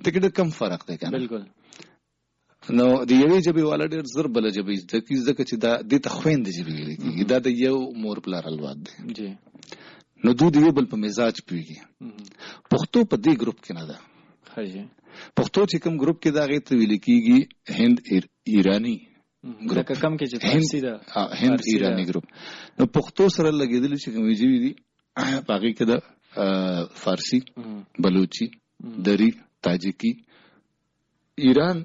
ټکټ کم فرق دی کنه. بالکل. نو د یوې ژبې والا ډېر زر بله ژبې زده کړي ځکه چې دا دې ته خویندې ژبې ویل کېږي. دا د یو مور پلار الواد دی. جی. نو دوی د یو بل په مزاج پوهېږي. پښتو په دې ګروپ کې نه ده. پښتو چې کوم ګروپ کې دا هغې ته ویل کېږي هند ایراني ګروپ. کم کې چې فارسي ده هند ایراني ګروپ. نو پښتو سره لګېدلي چې کومې ژبې دي په هغې کې ده فارسي، بلوچي، دری، تاجکي. ایران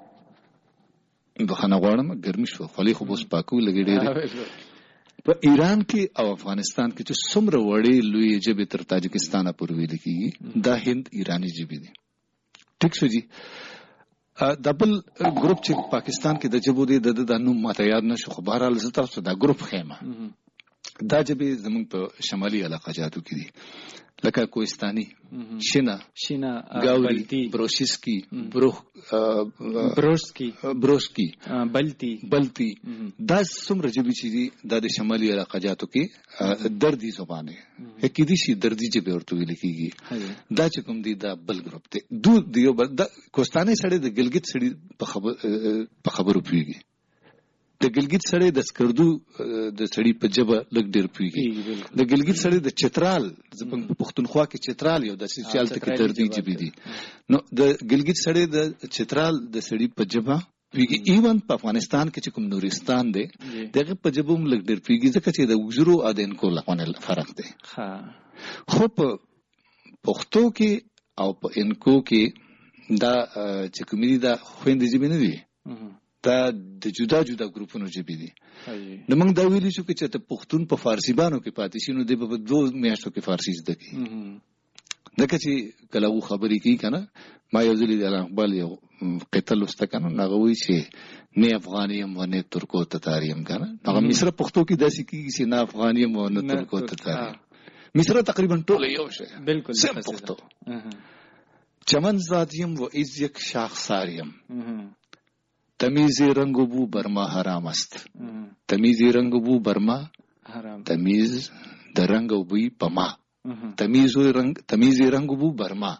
بخښنه غواړم ګرمي شوه خولې خو به اوس پاکو لګې ډېرې. په ایران کې او افغانستان کې چې څومره وړې لویې ژبې تر تاجکستانه پورې ویل کېږي دا هند ایراني ژبې دي. ټیک شو جي. دا بل ګروپ چې پاکستان کې د ژبو دی د نوم ماته یاد نه شو، خو بهرحال زه تاسو ته دا ګروپ ښیم. دا ژبې زموږ په شمالي علاقه جاتو کې دي لکه کوهستاني، شینا، گاوری، بروشسکی، بروشکی، بلتی. دا څومره ژبې چې دي دا د شمالي علاقه جاتو کې دردي زبانه کېدی شي، دردي ژبې ورته ویل کېږي. دا چې کوم دي دا بل ګروپ دی. د یو کوهستاني سړی د ګلګت سړي په خبرو پوهېږي. د ګلګت سړی د سکردو د سړي په ژبه لږ ډېر پوهېږي. د ګلګت سړی د چترال زموږ په پښتونخوا کې چترال یو داسې چې هلته کې دردي ژبې دي. نو د ګلګت سړی د چترال د سړي په ژبه پوهېږي. ایون په افغانستان کې چې کوم نورستان دی د هغې په ژبه هم لږ ډېر پوهېږي ځکه چې د وزرو او د انکو لخوا فرق دی. خو په پښتو کې او په انکو کې دا چې کومې دي دا خویندې ژبې نه دي، دا د جدا جدا ګروپونو ژبې دي. نو موږ دا ویلی شو چې ته پښتون په فارسي بانو کې پاتې شي نو دی به په 2 میاشتو کې فارسي زده کړي. ځکه چې کله هغه خبرې کوي که نه، ما یو ځلې د علامه اقبال یو قطعه لوسته که نه، هغه وایي چې نه افغان یم و نه ترکو تتار یم که نه. هغه مصره پښتو کې داسې کېږي چې نه افغان یم و نه ترکو تتار یم. مصره تقریبا ټوله یو شی سم پښتو. چمن زاد یم و از یک شاخسار یم، تمیز رنگ و بو برما حرام است. تمیز رنگ و بو برما، تمیز د رنگ و بوی پما. تمیز رنگ و بو برما،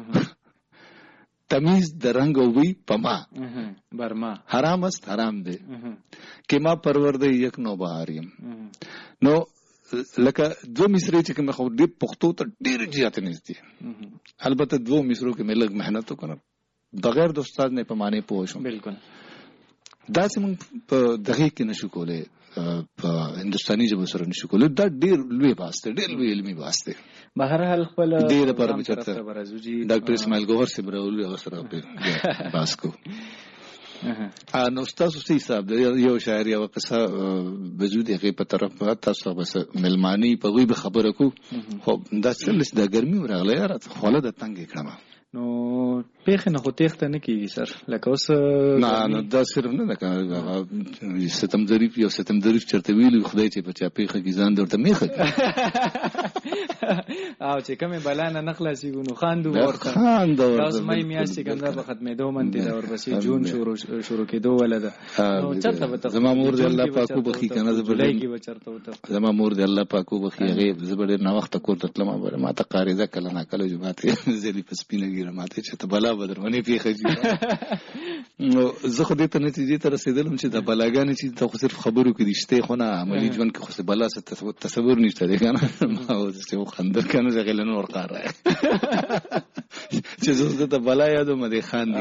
تمیز د رنگ و بوی پما. برما حرام است، حرام دی که ما پرورده یک نوبهاریم. نو لکه 2 مصرې چې کوم خو دې پښتو ته ډېر زیات نږدې. البته 2 مصرو کې مې لږ محنت وکړم بغیر د استاد نه په معنی پوه شوم. بالکل. دا چې موږ په دغې کې نشو کولی، په هندوستاني ژبو سره نشو کولی. دا ډېر لوی بحث دی، ډېر لوی علمي بحث دی. بهرحال خپل دې لپاره مې چېرته ډاکټر اسماعیل ګوهر صاحب راولي، هغه سره بحث کوو. نو ستاسو څه حساب دی؟ یو شاعر یوه قصه وجود هغې په طرف تاسو بس مېلماني په هغوی به خبره کوو. خو دا څه دا ګرمي ورغله یاره خوله د تنګې کړمه. نو پیښې نه خو تېښته نه کېږي سر، لکه اوس نه دا صرف نه ده که ستم ظریف یو ستم ظریف چېرته ویلي خدای چې په چا پیښه کې ځان درته میښه کړي او چې کومې بلا نه خلاصېږو نو خاندو ورته. دا اوس مۍ میاشت چې کوم دا په ختمېدو منتې ده، ورپسې جون شروع کېدو وله ده. نو چېرته به زما مور دې الله پاک وبخي که نه، جولای کې به چېرته ورته زما مور دې الله پاک وبخي، هغې زه به ډېر ناوخته کور ته تلم، ما ته قاریزه کله ناکله جومات ځلې په سپینه ګیره ماته چې ته بلا به در باندې پېښه شي. نو زه خو دې ته نتیجې ته رسېدلم چې دا بلاګانې چې ته خو صرف خبرو کې دي شته، خو نه عملي ژوند کې خو څه بلا څه تصور نشته دی که نه. ما اوس وخندل که نه زه غیله نور قار راغی چې زه اوس دته بلا یادوم دې خاندي.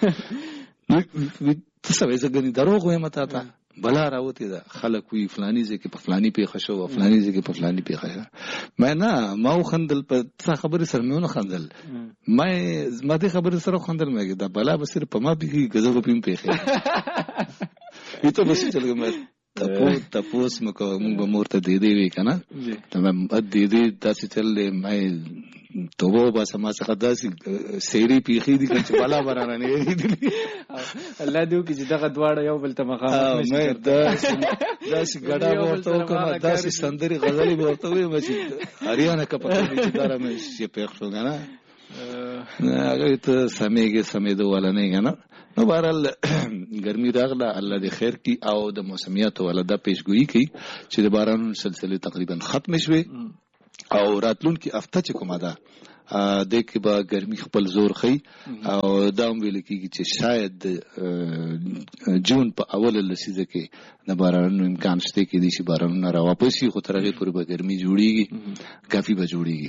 ته څه وایې؟ زه ګنې دروغ وایم تا ته، بلا راوتې ده. خلک وایي فلاني ځای کې په فلاني پیښه شو او فلاني ځای کې په فلاني پیښه شوه. ما نه ما وخندل، په څه خبرې سره مې ونه خندل، ما دې خبرې سره وخندل. مې دا بلا به صرف په ما پېښېږي که زه به پې هم پېښېږم. ته به څه چل کوم تپوس مې کوه، مونږ به مور ته دیدې وې که نه، دیدې داسې چل دی. ما توبه وباسه، ما څخه داسې سیرې پېښې دي چې بلا به رانه نېږېدلي. الله دې وکړي چې دغه دواړه یو بل ته مخامخ نه شي. داسې ګډا به ورته وکړم، داسې سندرې غزلې به ورته ووایم چې هریانه که پکې چې داره مې چې پېښ شو که نه، هغوی ته سمېږي سمېدو والا نه که نه. نو بهرحال ګرمي راغله، الله دې خیر کړي او د موسمیاتو والا دا پیشګویي کوي چې د بارانونو سلسلې تقریبا ختمې شوې او راتلونکي هفته چې کومه ده د کې به ګرمي خپل زور خي او دا هم ویل کېږي چې شاید جون په اوله لسیزه کې د بارانونو امکان شته کې دي چې بارانونه را واپس شي، خو تر هغې پورې به ګرمي جوړېږي، کافي به جوړېږي.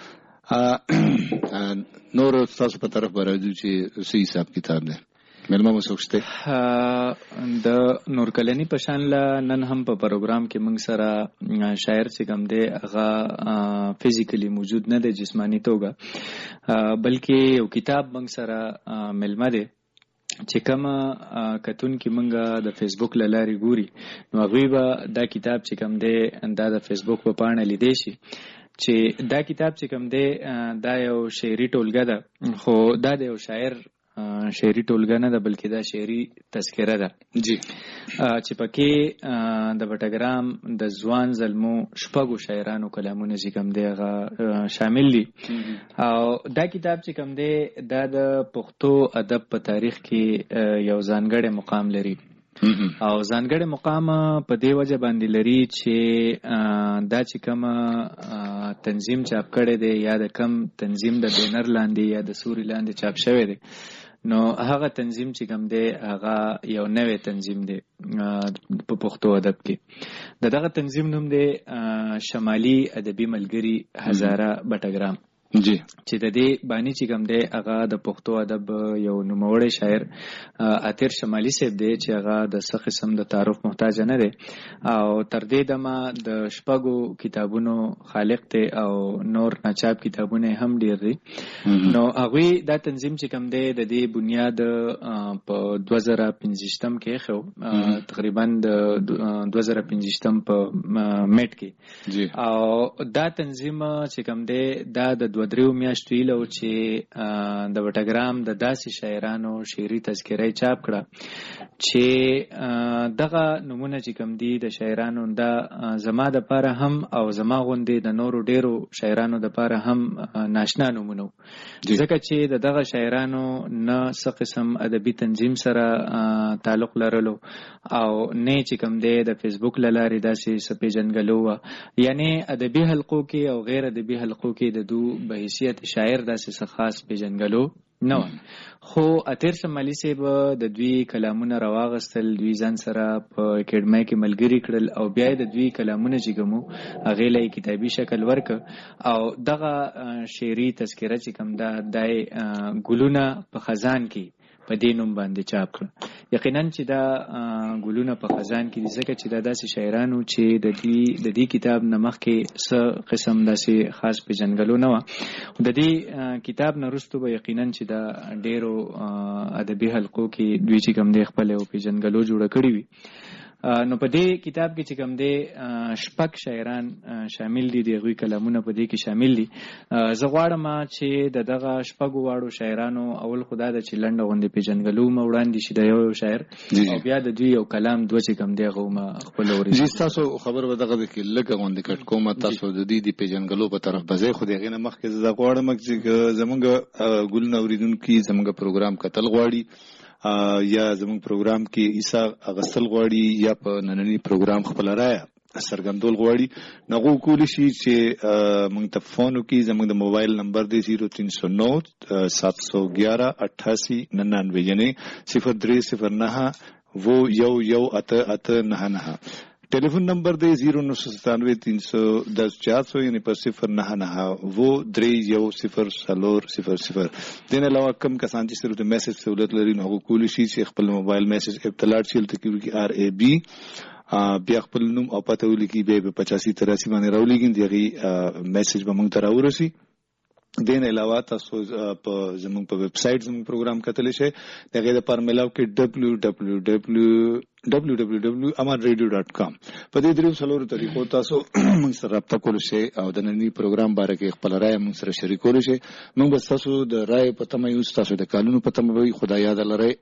نور تاسو په طرف به راځو چې څه حساب کتاب دی؟ مېلمه مو څوک شته؟ د نور کلني په شان له نن هم په پروګرام کې موږ سره شاعر چې کوم دی هغه فزیکلی موجود نه دی جسمانی توګه، بلکې یو کتاب موږ سره مېلمه دی چې کوم کتون کې موږ د فیسبوک له لارې ګوري، نو هغوی به دا کتاب چې کوم دی دا د فیسبوک په پاڼه لیدی شي چې دا کتاب چې کوم دی دا یو شعري ټولګه ده، خو دا د یو شاعر شعري ټولګه نه ده بلکې دا شعري تذکره ده جی چې پکې د بټګرام د ځوان زلمو شپږو شاعرانو کلامونه چې کوم دی هغه شامل دي. او دا کتاب چې کوم دی دا د پښتو ادب په تاریخ کې یو ځانګړی مقام لري او ځانګړی مقام په دې وجه باندې لري چې دا چې کوم تنظیم چاپ کړی دی یا د کم تنظیم د بینر لاندې یا د سوري لاندې چاپ شوی دی، نو هغه تنظیم چې کوم دی هغه یو نوې تنظیم دی په پښتو ادب کې. دغه تنظیم نوم دی شمالي ادبي ملګري هزاره بټګرام جی چې د دې بانی چې کوم دی هغه د پښتو ادب یو نوموړی شاعر عطر شمالي صاحب دی چې هغه د څه قسم د تعارف محتاج نه دی او تر دې دمه د شپږو کتابونو خالق دی او نور ناچاپ کتابونه هم ډیر دي. نو هغوی دا تنظیم چې کوم دی د دې بنیاد په 2015 کې خو تقریبا د 2015 په میټ کې او دا تنظیم چې کوم دی دا د 2-3 میاشتو یې لو چې د وټګرام د داسې شاعرانو شعري تذکره چاپ کړه چې دغه نمونه چې کوم دي د شاعرانو دا زما د پاره هم او زما غوندې د نورو ډیرو شاعرانو د پاره هم ناشنا نمونه، ځکه چې دغه شاعرانو نه څه قسم ادبي تنظیم سره تعلق لرلو او نه چې کوم دی د فیسبوک له لارې داسې سپېژنګلو وه، یعنی ادبي حلقو کې او غیر ادبي حلقو کې د دو به حیثیت شاعر داسې څه خاص پیژنګلو نه و. خو عطر شمالي صاحب د دوی کلامونه راواغستل، دوی ځان سره په اکیډمۍ کې ملګري کړل او بیا د دوی کلامونه چې کومو هغې له کتابي شکل ورکړ او دغه شعري تذکره چې کوم ده دای ګلونه په خزان کې په دې نوم باندې چاپ کړ. یقینا چې دا ګلونه په خزان کې دي ځکه چې دا داسې شاعرانو چې د دې کتاب نه مخکې څه قسم داسې خاص پیژنګلو نه وه. د دې کتاب نه وروسته به یقینا چې دا ډېرو ادبي حلقو کې دوی چې کوم دی خپل یو پیژنګلو جوړه کړې وي. نو په دې کتاب کې چې کوم دی شپږ شاعران شامل دي، د هغوی کلامونه په دې کې شامل دي. زه غواړم چې دغه شپږو واړو شاعرانو اول خو دا ده چې لنډه غوندې پیژنګلو مه وړاندې شي د یو شاعر او بیا د دوی یو کلام دوه چې کوم دی هغه مه خپل اوري. جی ستاسو خبر به دغه کې لږه غوندې کټ کوم، تاسو د دې د پیژنګلو په طرف به ځئ، خو د هغې نه مخکې زه غواړم چې زموږ ګلونه اورېدونکي زموږ پروګرام کتل غواړي یا زموږ پروګرام کې حصہ اخیستل غواړي یا په ننني پروګرام خپل رایه څرګندول غواړي، نو هغه کولی شي چې موږ ته فون وکړي. زموږ د موبایل نمبر دی 0309 711 8899 یعنی 0309 وہ یو یو ات ات نہ نہ. Telephone number दे 0997-310-400 यानी पर 099 वो 3-0-0-0-0. दिन अलावा कम कसान जी सिर्फ मैसेज सहूलत लरी न हो कोली शी से खपल मोबाइल मैसेज इब्तलाट छिल तकी की RAB بیا خپل نوم او پته ولیکي به 85-83 باندې راولېږي دغه میسج به موږ ته راورسي. دین علاوه تاسو په زموږ په ویب سټ زموږ پروګرام کتلی شئ، دغه لپاره ملاو کې www.amanradio.com په دې درو څلورو طریقو تاسو موږ سره رابطه کولی شئ او د ننني پروګرام باره کې خپل رائے موږ سره شریکولی شئ. موږ به تاسو د رائے په تمه یو، تاسو د کالونو په تمه وي. خدای یاد لرئ